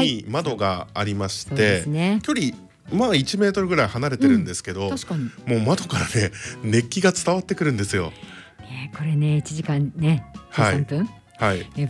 に窓がありましそうでて、 すね。 距離1メートルぐらい離れてるんですけど、 確かに、 もう窓からね熱気が伝わってくるんですよ。 これね1時間ね13分、 はい